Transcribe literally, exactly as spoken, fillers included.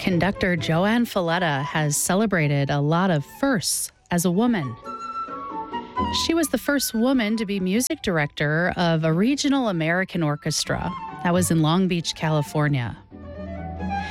Conductor Joanne Falletta has celebrated a lot of firsts as a woman. She was the first woman to be music director of a regional American orchestra. That was in Long Beach, California.